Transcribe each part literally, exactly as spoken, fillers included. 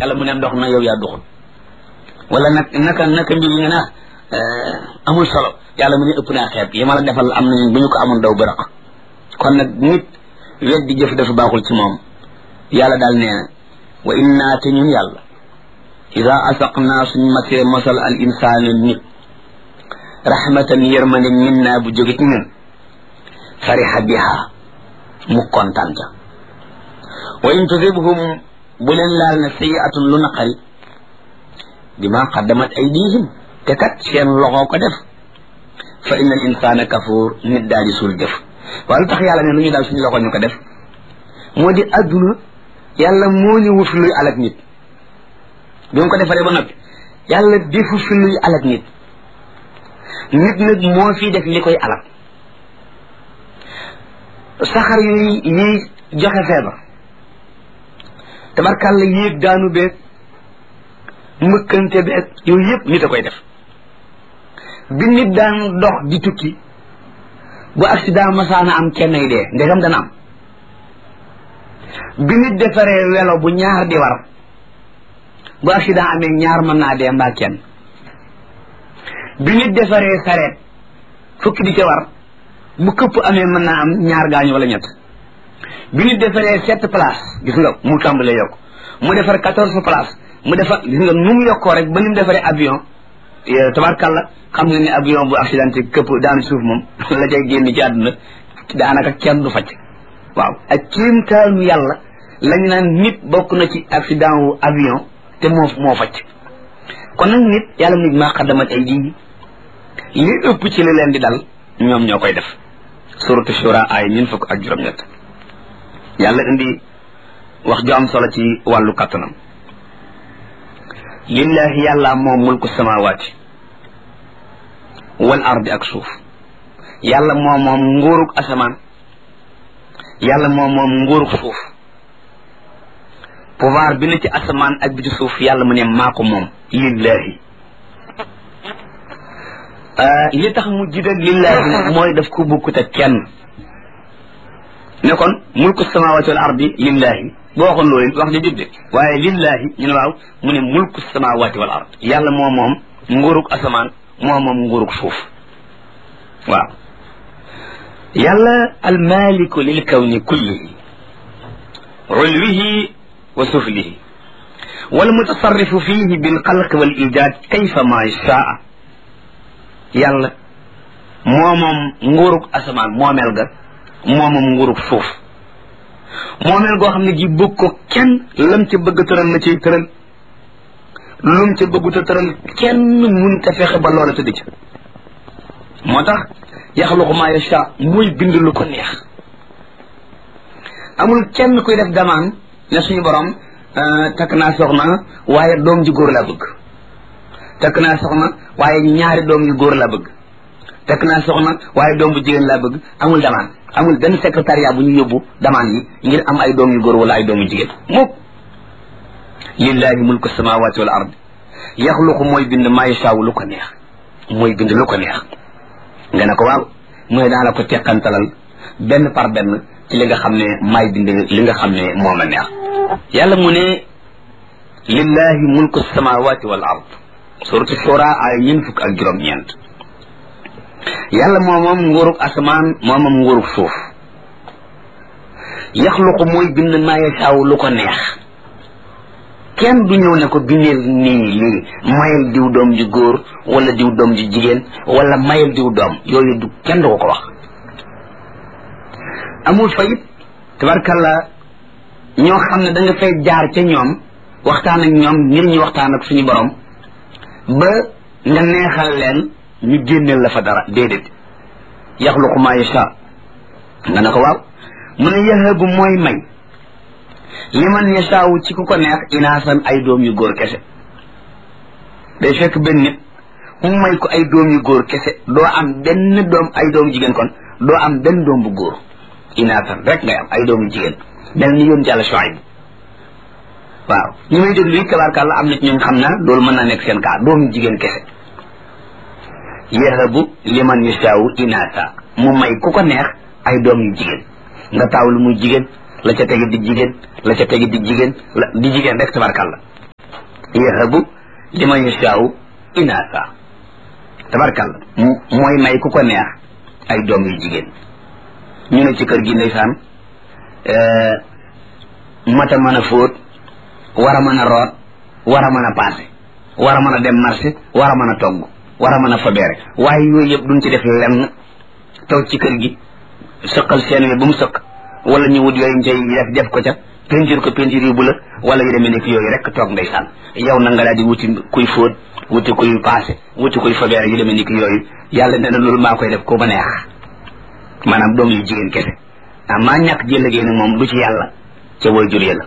yàlla mu ne ndox na yow yaa duxul wala nag naka naka mbir yi nga naa amul solo yàlla mu ne ëpp naa xeeb yi ma la defal am nañu bu ñu ko amoon daw bërëq kon nag nit weddi jëf dafa baaxul ci moom yàlla daal nee na wa inna te ñun yàlla ida asaqnaa suñ masee mosal al insaana nit rahmatan yërmande min naa bu jóge ci ñun fariha biha mu kontaan ca wa in tusibhum bu leen laal na sayiatun lu naqari bima qaddamat aydihim te kat seen loxo ko def fa inna al insana kafuur nit daal di suul jëf waaye lu tax yàlla ne lu ñu daal suñu loxo ñu ko def moo di adduna yàlla moo ñu wut luy alak nit bi mu ko defaree ba noppi yàlla defu fi luy alak nit nit nag moo fi def li koy alak saxar yi yi joxe feebar tabarkàlla yéeg daanu beeg mbëkkante beeg yooyu yëpp nit a koy def bi nit daan dox di tukki bu accident masaana am kenn ay dee ndegam dana am bi nit defaree welo bu ñaar di war bu accident amee ñaar mën naa dee mbaa kenn bi nit defaree sareet fukki di ca war bu këpp amee mën naa am ñaar gaañu wala ñett bi nit defaree sept place gis nga mu tàmbalee yokk mu defar quatorze place mu defar gis nga nu mu yokkoo rek ba ni mu defaree avion tabarkàlla xam nga ne avion bu accidenté këpp daanu suuf moom la cay génn ci àdduna daanaka kenn du facc waaw ak kéemtaanu yàlla lañu naan nit bokk na ci accident wu avion te moo moo facc kon nag nit yàlla mu maa xaddamat ay di li ëpp ci li leen di dal ñoom ñoo koy def suratu shura ay ñun fukk ak juróom-ñett yàlla indi wax ju am solo ci wàllu kattanam lillahi yàlla moom mulku samawaati wal ardi ak suuf yàlla moom moom nguurug asamaan yàlla moom moom nguurug suuf pouvoir bi na ci asamaan ak bi ci suuf yàlla mu ne maa ko moom lillahi li tax mu jiital lillahi mooy daf ko bukkut ak kenn ne kon mulku samawaati wal ardi lillahi boo waxoon loolu wax di jubde waaye lillahi ñu ne waaw mu ne mulku samawaati wal ard yàlla moo moom nguurug asamaan moo moom nguurug suuf waaw yàlla almaliku lil kawni kullihi ulwihi wa suflihi wal mutasarrifu fihi bil xalq wal ijad kayfa ma shaa yàlla moo moom nguurug asamaan moomeel ga moo moom nguurug suuf moomeel goo xam ne gi bëgg ko kenn lam ca bëgg tëral la ciy tëral lum ca bëgguta tëral kenn mun te fexe ba loola tëdd ca moo tax yaxluqu maa yasha muy bind lu ko neex amul kenn kuy def damaan ne suñu borom takk naa soxna waaye doom ji góor laa bëgg takk naa soxna waaye ñaari doom yu góor laa bëgg takk naa soxna waaye doom bu jigéen laa bëgg amul damaan amul benn secrétariat bu ñu yóbbu damaan yi ngir am ay doom yu góor wala ay doom yu jigéen mukk lillahi mulku samawati wal ard yaxluqu mooy bind maa yashaaw lu ko neex mooy bind lu ko neex nga ne ko waaw mooy daa la ko teqantalal benn par benn ci li nga xam ne maay bind li nga xam ne moom la neex yàlla mu ne lillahi mulku samawati wal ard suratu shura ay ñeent fukk ak juróom ñeent yàlla moo moom nguurug asamaan moo moom nguurug suuf yaxluqu mooy bind maa yashaaw lu ko neex kenn du ñëw ne ko bindeel nii lii mayel diw doom ju góor wala diw doom ju jigéen wala mayel diw doom yooyu du kenn du ko ko wax amul fayit tabarkalla ñoo xam ne da nga fay jaar ca ñoom waxtaan ak ñoom ngir ñu waxtaan ak suñu borom ba nga neexal leen ñu génneel la fa dara déedéet yaxluqu maa yasha nga ne ko waaw mu ne yahabu mooy may liman yashaawu ci ku ko neex inaasan ay doom yu góor kese day fekk benn nit mu may ko ay doom yu góor kese doo am benn doom ay doom jigéen kon doo am benn doom bu góor inaasan rek ngay am ay doom yu jigéen mel ni yoon jàlla Shuayb waaw ñi may déglu yi tabaarkàlla am na ci ñoom xam na loolu mën naa nekk seen kaa doom yu jigéen kese yahabu liman yashaawu inaasa mu may ku ko neex ay doom yu jigéen nga taaw lu muy jigéen la ca tegi di jigéen la ca tegi di jigéen la di jigéen rek tabarkàlla yahabu liman yashaau inaasa tabarkalla mooy may ku ko neex ay doom yu jigéen ñu ne ci kër gi ndeysaan mata mën a fóot war a mën a root war a mën a paase war a mën a dem marché war a mën a togg war a mën a fabeere waaye yooyu yëpp duñ ci def lenn toog ci kër gi sëqal seen wi bu mu sëq wala ñu wut yooyu njëy def def ko ca peinture ko peinture yu bu la wala yu demee nekk yooyu rek toog ndeysaan yow na nga daal di wuti kuy fóot wuti kuy paase wuti kuy fabeere yu demee nekk yooyu yàlla nee na loolu maa koy def ko ba neex maanaam doom yu jigéen kese ah maa ñàkk jël liggéey nag moom du ci yàlla ca way jur la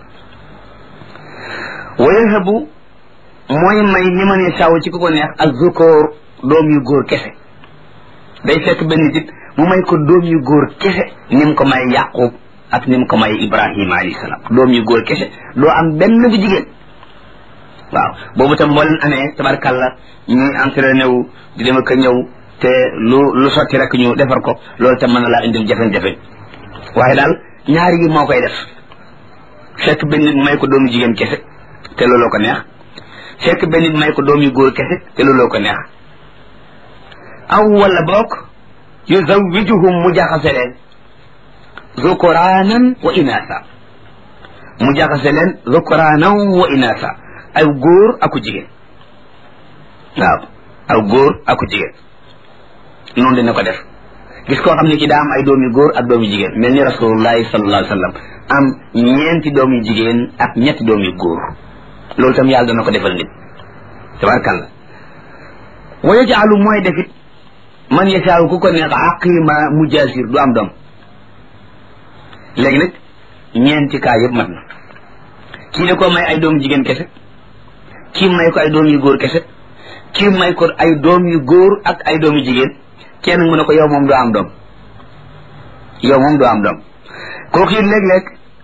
wayahabu mooy may li ma ne saw ci ku ko neex ak zukóor doom yu góor kese day fekk benn nit mu may ko doom yu góor kese ni mu ko may yaqub ak ni mu ko may ibrahima alayhi salaam doom yu góor kese doo am benn bu jigéen waaw boobu tam boo leen amee tabarkalla ñuy entraîné wu di dem ak ñëw te lu lu sotti rek ñu defar ko loolu tam mën na laa indil jafe-jafe waaye daal ñaari yi moo koy def fekk benn nit may ko doomu jigéen kese te looloo ko neex fekk benn nit may ko doom yu góor kese te looloo ko neex aw wala bokk yuzawijuhum mu jaxase leen zukuraanan wa inaasa mu jaxase leen zukuraanan wa inaasa ay góor aku jigéen waaw aw góor aku jigéen noonu dina ko def gis koo xam ne ki daa am ay doom yu góor ak doom yu jigéen mel ni rasulullahi sallallahu alayhi wa sallam am ñeenti doom yu jigéen ak ñetti doom yu góor loolu tam yàlla dana ko defal nit tabarkalla wa yaj'alu mooy defit man yasaaw ku ko neex aqima mujaasir du am doom léegi nag ñeenti kaa yëpp mat na kii da ko may ay doom jigéen kese kii may ko ay doom yu góor kese kii may ko ay doom yu góor ak ay doom yu jigéen kenn mu ne ko yow moom doo am doom yow moom doo am doom kooku it léeg-léeg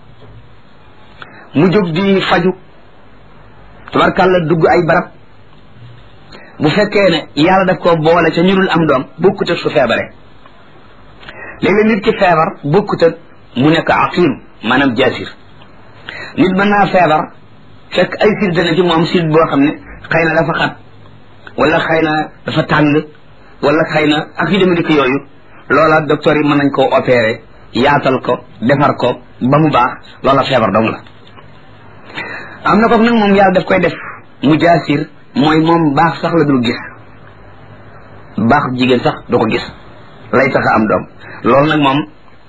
mu jóg di faju tabarkàlla dugg ay barab bu fekkee ne yàlla daf ko boole ca ñu dul am doom bokkut ak su feebare léeg-léeg nit ki feebar bokkut ak mu nekk aqim maanaam jaasir nit mën naa feebar fekk ay sid dana ci moom sid boo xam ne xëy na dafa xat wala xëy na dafa tàng wala xëy na ak yu demee dikk yooyu loola docteur yi mën nañ koo opérer yaatal ko defar ko ba mu baax loola feebar dong la am na ko nag moom yàlla daf koy def mu jaasir mooy moom baax sax la dul gis baax jigéen sax du ko gis lay tax a am doom loolu nag moom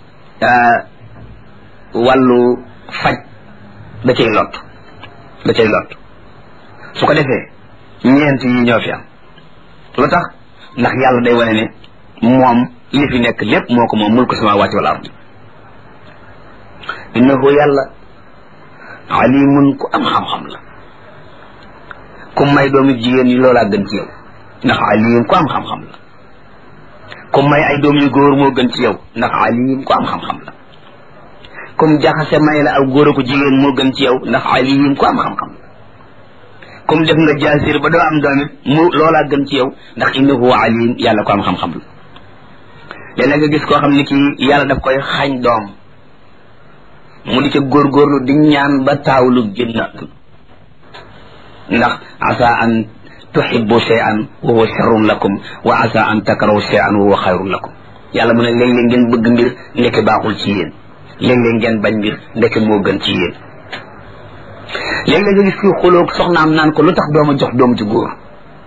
wàllu faj da cay lot da cay lot su ko defee ñeent yi ñoo fi am lu tax ndax yàlla day wane ne moom li fi nekk lépp moo ko moom mulku samaawaati wal ard innahu yàlla alimun ku am xam-xam la ku may doomu jigéen yi loolaa gën ci yow ndax alim ku am xam-xam la ku may ay doom yu góor moo gën ci yow ndax alim ku am xam-xam la comme jaxase may la aw góor ko jigéen moo gën ci yow ndax alim ku am xam-xam la comme def nga jaasir ba doo am doom it mu loolaa gën ci yow ndax innahu alim yàlla ko am xam-xam la léeg-léeg nga gis koo xam ne kii yàlla daf koy xañ doom mu di ca góorgóorlu di ñaan ba taawlu génn ndax asa an tuhibbu shay'an wa huwa sharrun lakum wa asa an takrahu shay'an wa huwa khayrun lakum yàlla mu ne léeg-léeg ngeen bëgg mbir ndeke baaxul ci yéen léeg-léeg ngeen bañ mbir ndeke moo gën ci yéen léeg-léeg nga gis kii xuloog soxnaam naan ko lu tax dooma jox doom ci góor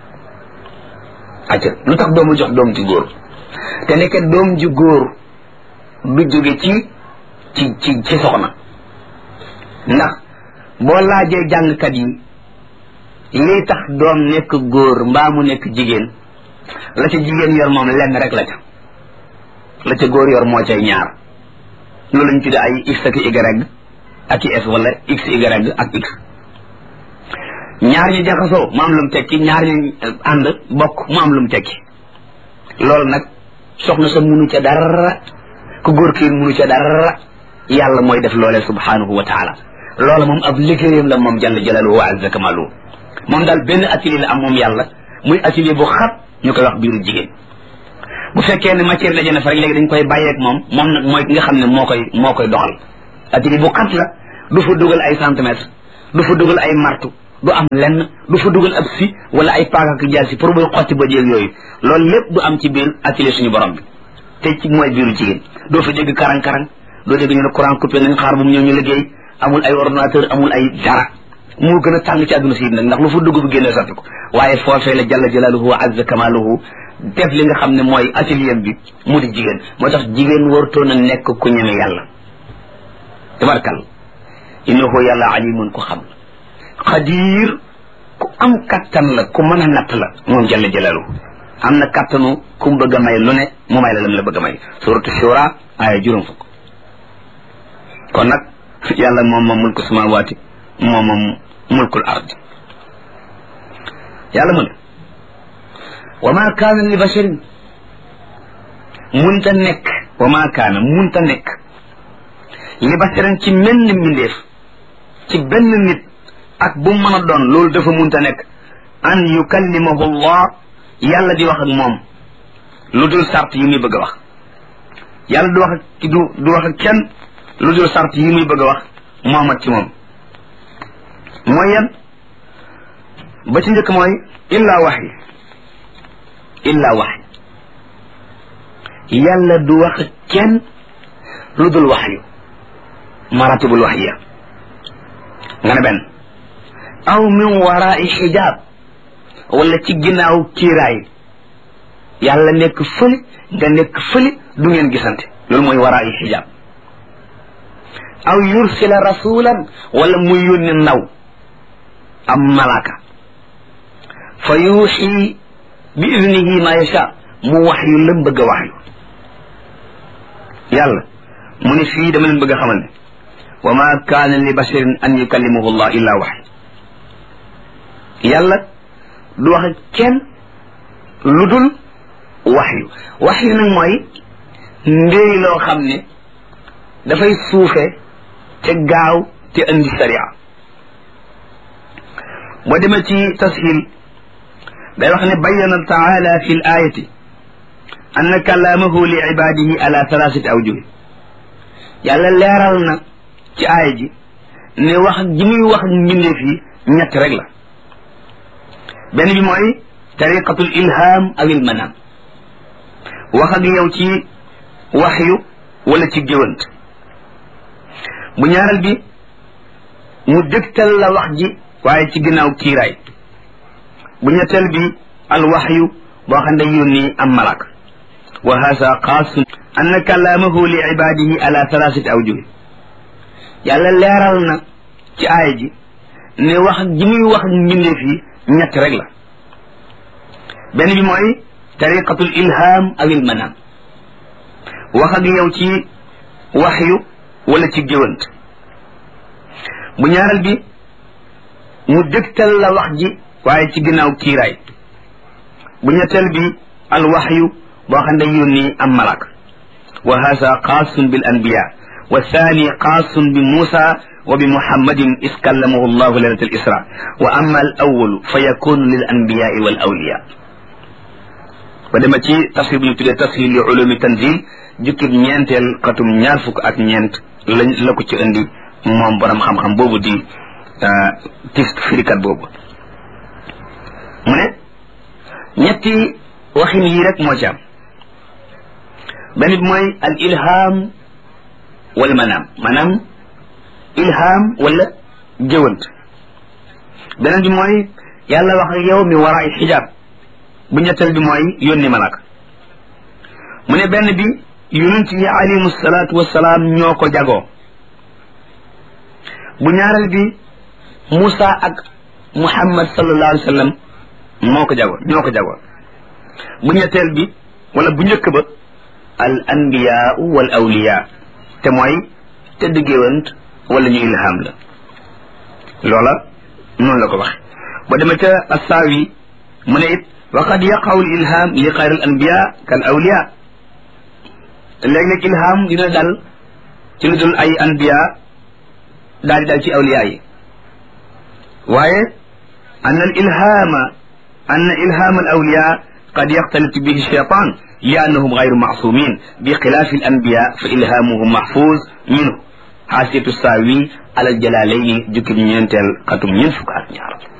acca lu tax dooma jox doom ci góor te nekke doom ji góor du jóge ci ci ci ci soxna ndax boo laajee jàngkat yi lii tax doom nekk góor mbaa mu nekk jigéen la ca jigéen yor moom lenn rek la ca la ca góor yor moo cay ñaar loolu lañ tudde ay x ak y ak i s wala x y ak x ñaar ñu jaxasoo mu am lu mu tekki ñaar ñu ànd bokk mu am lu mu tekki loolu nag soxna sa munu ca dara ku góor kii munu ca dara yàlla mooy def loolee subhanahu wa taala loola moom ab liggéeyam la moom jalla jalaluhu wa azza kamaluhu moom daal benn atelier la am moom yàlla muy atelier bu xat ñu koy wax biiru jigéen bu fekkee ne matière daje na fa rek léegi dañ koy bàyyeeg moom moom nag mooy ki nga xam ne moo koy moo koy doxal atelier bu xat la du fa dugal ay centimètres du fa dugal ay martu du am lenn du fa dugal ab si wala ay paaka ak jaasi pour muy xotti ba jéeg yooyu loolu lépp du am ci biir atelier suñu borom bi te ci mooy biiru jigéen doo fa dégg karang-karang doo dégg ñu ne courant coupé nañ xaar bu mu ñëw ñu liggéey amul ay ordinateur amul ay dara moo gën a tàng ci àdduna si nag ndax lu fa dugg bu génnee sotti ko waaye foofee la jalla jalaaluhu wa azza kamaaluhu def li nga xam ne mooy atelier bi mu di jigéen moo tax jigéen wartoon a nekk ku ñeme yàlla tabarkal innahu yàlla alimun ku xam xadiir ku am kattan la ku mën a natt la moom jalla jalaaluhu am na kattanu ku mu bëgg a may lu ne mu may la lam la bëgg a may suratu shura aaya juróom fukk kon nag yàlla moom moom mulku samawaati moom moom mulkul ardi yàlla mu ne wa ma kaana li basharin munta nekk wa ma kaana munta nekk li basharin ci menn mbindeef ci benn nit ak bu mën a doon loolu dafa munta nekk an yukallimahu allah yàlla di wax ak moom lu dul sart yi muy bëgg a wax yàlla du wax ak du du wax ak kenn lu dul sart yi muy bëgg a wax moomat ci moom mooy yan ba ci njëkk mooy illa waxyi illa waxyi yàlla du wax ak kenn lu dul waxyu maratibul waxyiya nga ne benn aw min waraai xijaab wala ci ginnaaw kiiraay yàlla nekk fële nga nekk fële du ngeen gisante loolu mooy waraai xijaab aw yursila rasulan wala muy yónni ndaw am malaaka fa yuuxi bi idnihi ma yasha mu wax yu lam bëgg a wax yu yàlla mu ne fii dama leen bëgg a xamal ne wa ma kaana li basharin an yukallimahu allah illa waxy yàlla du wax kenn lu dul wax yu wax yu nag mooy ndéy loo xam ne dafay suufe te gaaw te andi sariya boo demee ci tashil day wax ne bayyana taala fi l ayati anna kalaamahu li ibadihi ala thalathati awjuh yàlla leeral na ci aaya ji ne wax ji muy wax mbindeef yi ñett rek la benn bi mooy tariqatul ilham aw il manam wax ak yow ci waxyu wala ci géwant bu ñaaral bi mu dëgtal la wax ji waaye ci ginnaaw kiiraay bu ñetteel bi al waxyu boo xam ne yónni am malak wa hasa xaasun anna kalaamahu li ibadihi ala thalathati awjuh yàlla leeral na ci aaya ji ne wax ji muy wax mbindeef yi ñett rek la benn bi mooy tariqatul ilham aw il manam wax ak yow ci waxyu wala ci géwant bu ñaaral bi mu dëgtal la wax ji waaye ci ginnaaw kiiraay bu ñetteel bi al waxyu boo xam ne yónni am malak wa hasa xaasun bil anbiya wa thani xaasun bi Musa wa bi Muhammadin is kallamahu llahu laylat al isra wa amma al awalu fa yakunu lil anbiyai wal awliya ba dema ci tafsir bu ñu tuddee tafsir li ulumi tanzil jukkib ñeenteel xatum ñaar fukk ak ñeent lañ la ko ci indi moom borom xam-xam boobu di tis firikat boobu mu ne ñetti waxin yi rek moo ci am benn bi mooy al ilham wal manam maanaam ilham wala jëwant beneen bi mooy yàlla wax ak yow mi wara ay xijaab bu ñetteel bi mooy yónni malaka mu ne benn bi yonent yi alayhimu salaatu wasalaam ñoo ko jagoo bu ñaareel bi Musa ak Muhammad sallallahu alayhi wa sallam moo ko jagoo ñoo ko jagoo bu ñetteel bi wala bu njëkk ba al anbiyaau wal awliya te mooy tëdd géwant wala ñu ilham la loola noonu la ko waxe ba demee ca assaawi mu ne it wa qad yaqaw al ilham li xayr al anbiya kal awliya léeg-léeg ilham dina dal ci lu dul ay anbiya daal di dal ci awliya yi waaye anna al ilhama anna ilham al awliya qad yaxtalit bihi shaytan li annahum gayru maasumin bi xilaafi al anbiya fa ilhamuhum mahfuz minhu xaasiyatu saawi alal jalaalayni jukki ñeenteel xatum ñeent fukk ak ñaar